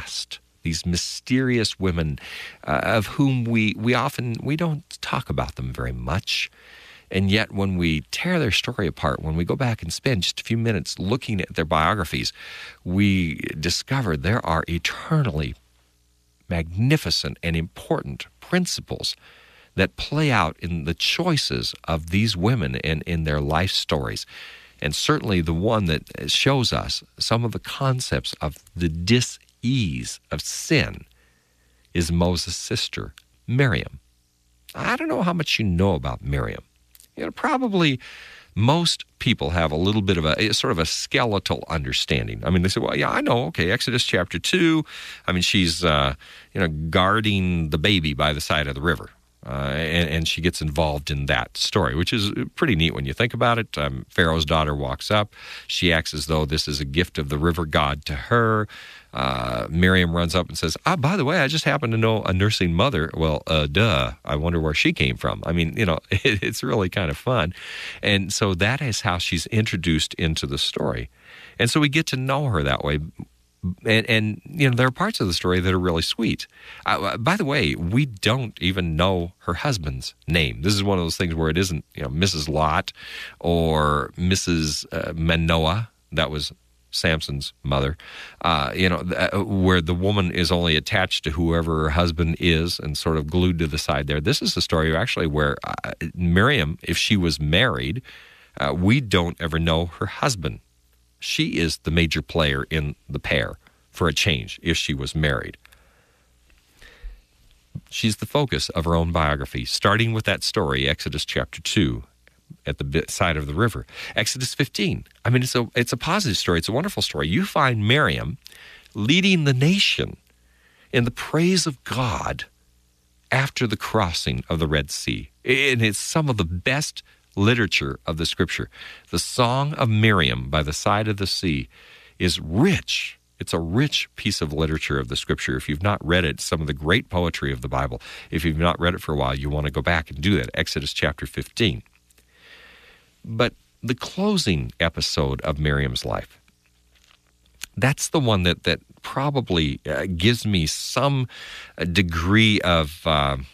past, these mysterious women of whom we don't talk about them very much. And yet when we tear their story apart, when we go back and spend just a few minutes looking at their biographies, we discover there are eternally magnificent and important principles that play out in the choices of these women and in their life stories. And certainly the one that shows us some of the concepts of the dis-ease of sin is Moses' sister, Miriam. I don't know how much you know about Miriam. Probably most people have a little bit of a sort of a skeletal understanding. I mean, they say, well, yeah, I know, okay, Exodus chapter 2. I mean, she's, guarding the baby by the side of the river. And she gets involved in that story, which is pretty neat when you think about it. Pharaoh's daughter walks up. She acts as though this is a gift of the river god to her. Miriam runs up and says, by the way, I just happen to know a nursing mother. Well, I wonder where she came from. I mean, it's really kind of fun. And so that is how she's introduced into the story. And so we get to know her that way. And there are parts of the story that are really sweet. By the way, we don't even know her husband's name. This is one of those things where it isn't, Mrs. Lot or Mrs. Manoah. That was Samson's mother. Where the woman is only attached to whoever her husband is and sort of glued to the side there. This is a story actually where Miriam, if she was married, we don't ever know her husband. She is the major player in the pair for a change if she was married. She's the focus of her own biography, starting with that story, Exodus chapter 2, at the side of the river. Exodus 15. I mean, it's a positive story. It's a wonderful story. You find Miriam leading the nation in the praise of God after the crossing of the Red Sea. And it's some of the best literature of the Scripture. The Song of Miriam by the side of the sea is rich. It's a rich piece of literature of the Scripture. If you've not read it, some of the great poetry of the Bible, if you've not read it for a while, you want to go back and do that. Exodus chapter 15. But the closing episode of Miriam's life, that's the one that probably gives me some degree of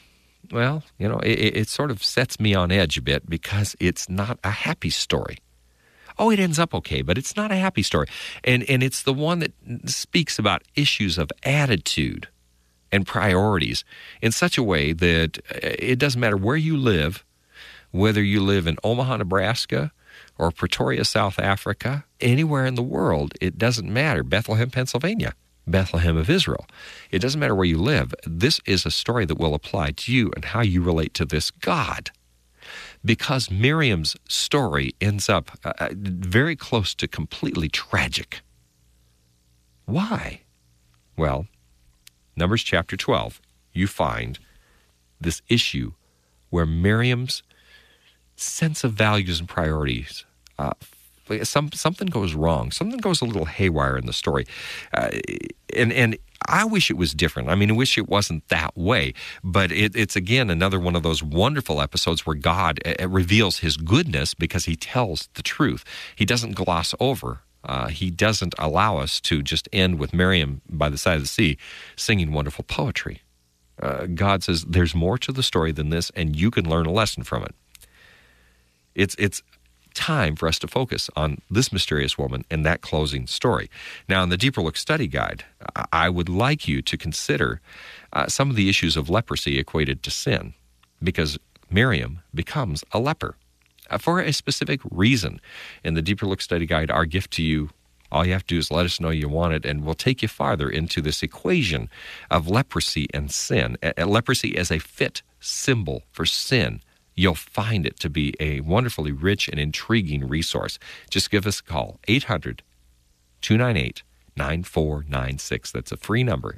it sort of sets me on edge a bit because it's not a happy story. Oh, it ends up okay, but it's not a happy story. And it's the one that speaks about issues of attitude and priorities in such a way that it doesn't matter where you live, whether you live in Omaha, Nebraska, or Pretoria, South Africa, anywhere in the world, it doesn't matter. Bethlehem, Pennsylvania. Bethlehem of Israel. It doesn't matter where you live. This is a story that will apply to you and how you relate to this God. Because Miriam's story ends up very close to completely tragic. Why? Well, Numbers chapter 12, you find this issue where Miriam's sense of values and priorities something goes wrong. Something goes a little haywire in the story. And I wish it was different. I mean, I wish it wasn't that way. But it's, again, another one of those wonderful episodes where God reveals his goodness because he tells the truth. He doesn't gloss over. He doesn't allow us to just end with Miriam by the side of the sea singing wonderful poetry. God says there's more to the story than this, and you can learn a lesson from it. It's time for us to focus on this mysterious woman and that closing story. Now, in the Deeper Look Study Guide, I would like you to consider some of the issues of leprosy equated to sin, because Miriam becomes a leper for a specific reason. In the Deeper Look Study Guide, our gift to you, all you have to do is let us know you want it, and we'll take you farther into this equation of leprosy and sin. Leprosy as a fit symbol for sin. You'll find it to be a wonderfully rich and intriguing resource. Just give us a call, 800-298-9496. That's a free number,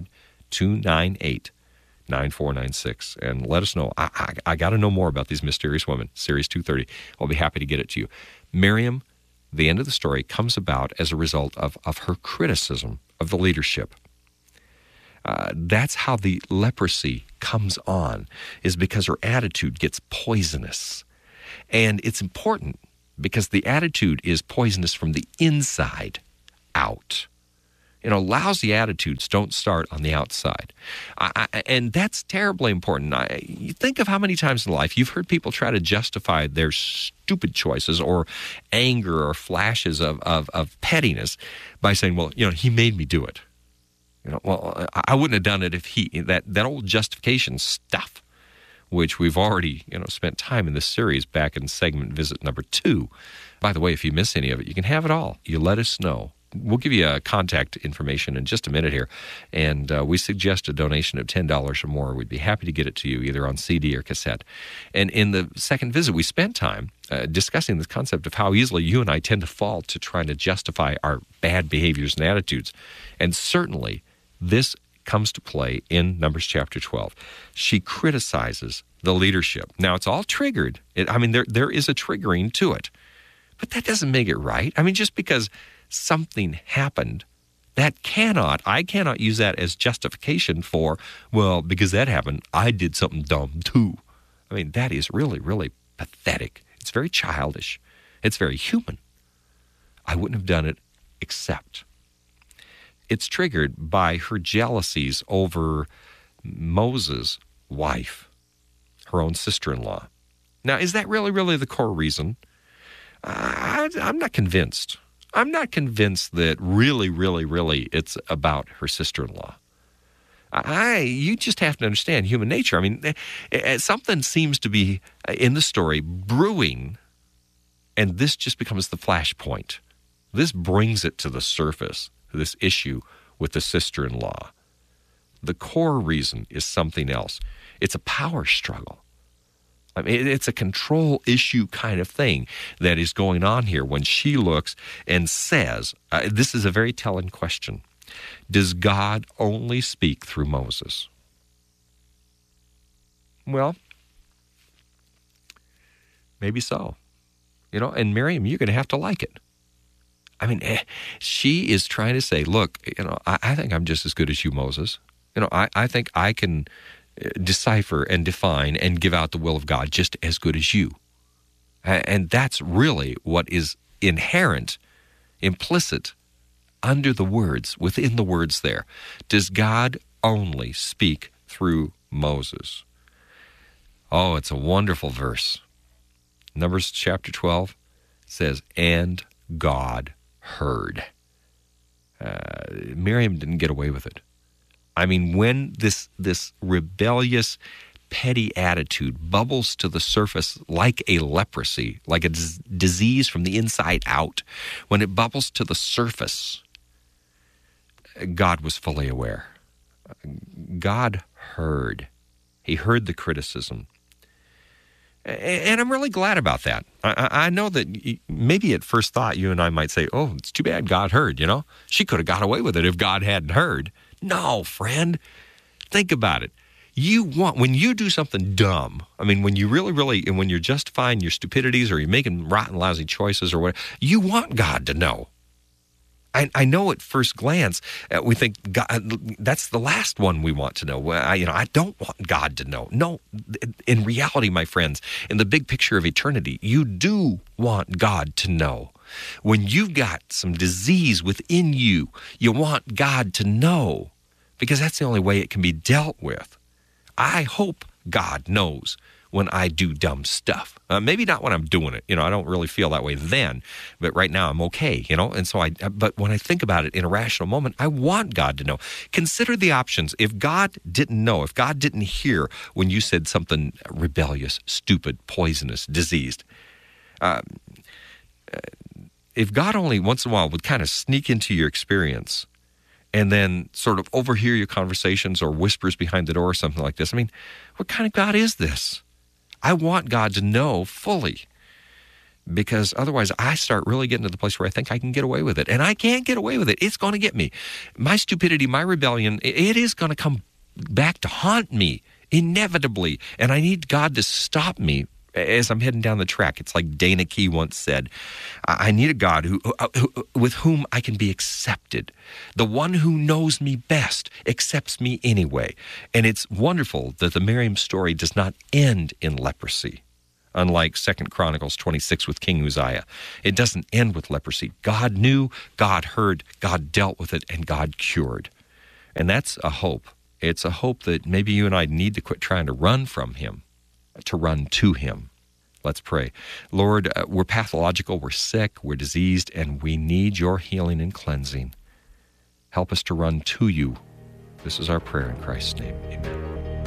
800-298-9496. And let us know. I got to know more about these mysterious women, Series 230. I'll be happy to get it to you. Miriam, the end of the story, comes about as a result of her criticism of the leadership. That's how the leprosy comes on, is because her attitude gets poisonous. And it's important because the attitude is poisonous from the inside out. Lousy attitudes don't start on the outside. And that's terribly important. You think of how many times in life you've heard people try to justify their stupid choices or anger or flashes of pettiness by saying, well, he made me do it. I wouldn't have done it if that old justification stuff, which we've already, spent time in this series back in segment visit number 2. By the way, if you miss any of it, you can have it all. You let us know. We'll give you contact information in just a minute here, and we suggest a donation of $10 or more. We'd be happy to get it to you either on CD or cassette. And in the second visit, we spent time discussing this concept of how easily you and I tend to fall to trying to justify our bad behaviors and attitudes. And certainly, this comes to play in Numbers chapter 12. She criticizes the leadership. Now, it's all triggered. There is a triggering to it. But that doesn't make it right. Just because something happened, I cannot use that as justification for, well, because that happened, I did something dumb too. That is really, really pathetic. It's very childish. It's very human. I wouldn't have done it except. It's triggered by her jealousies over Moses' wife, her own sister-in-law. Now, is that really, really the core reason? I'm not convinced. I'm not convinced that really, really, really it's about her sister-in-law. You just have to understand human nature. Something seems to be in the story brewing, and this just becomes the flashpoint. This brings it to the surface, this issue with the sister-in-law. The core reason is something else. It's a power struggle. It's a control issue kind of thing that is going on here when she looks and says, this is a very telling question. Does God only speak through Moses? Well, maybe so. And Miriam, you're going to have to like it. She is trying to say, look, I think I'm just as good as you, Moses. I think I can decipher and define and give out the will of God just as good as you. And that's really what is inherent, implicit, under the words, within the words there. Does God only speak through Moses? Oh, it's a wonderful verse. Numbers chapter 12 says, and God heard. Miriam didn't get away with it. When this rebellious, petty attitude bubbles to the surface like a leprosy, like a disease from the inside out, when it bubbles to the surface, God was fully aware. God heard. He heard the criticism. And I'm really glad about that. I know that maybe at first thought you and I might say, oh, it's too bad God heard, She could have got away with it if God hadn't heard. No, friend. Think about it. When you do something dumb, when you really, and when you're justifying your stupidities or you're making rotten, lousy choices or whatever, you want God to know. I know at first glance, we think God, that's the last one we want to know. I don't want God to know. No, in reality, my friends, in the big picture of eternity, you do want God to know. When you've got some disease within you, you want God to know, because that's the only way it can be dealt with. I hope God knows when I do dumb stuff. Maybe not when I'm doing it. I don't really feel that way then, but right now I'm okay, And so but when I think about it in a rational moment, I want God to know. Consider the options. If God didn't know, if God didn't hear when you said something rebellious, stupid, poisonous, diseased, if God only once in a while would kind of sneak into your experience and then sort of overhear your conversations or whispers behind the door or something like this, what kind of God is this? I want God to know fully, because otherwise I start really getting to the place where I think I can get away with it. And I can't get away with it. It's going to get me. My stupidity, my rebellion, it is going to come back to haunt me inevitably. And I need God to stop me as I'm heading down the track. It's like Dana Key once said, I need a God who with whom I can be accepted. The one who knows me best accepts me anyway. And it's wonderful that the Miriam story does not end in leprosy. unlike 2 Chronicles 26 with King Uzziah. It doesn't end with leprosy. God knew, God heard, God dealt with it, and God cured. And that's a hope. It's a hope that maybe you and I need to quit trying to run from him, to run to him. Let's pray. Lord, we're pathological, we're sick, we're diseased, and we need your healing and cleansing. Help us to run to you. This is our prayer in Christ's name. Amen.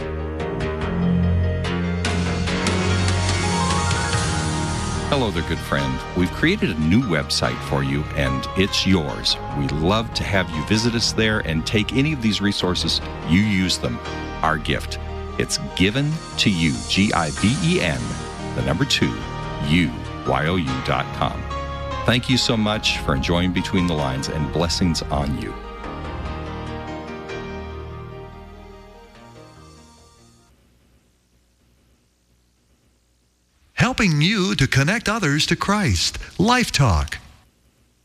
Hello there, good friend. We've created a new website for you, and it's yours. We love to have you visit us there and take any of these resources. You use them. Our gift. It's given to you, GIVEN, the number 2, UYOU.com. Thank you so much for enjoying Between the Lines, and blessings on you. Helping you to connect others to Christ. Life Talk.